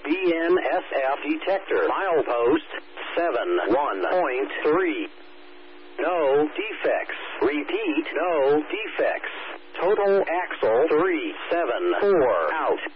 BNSF detector. Milepost 71.3. No defects. Repeat, no defects. Total axle 374 out.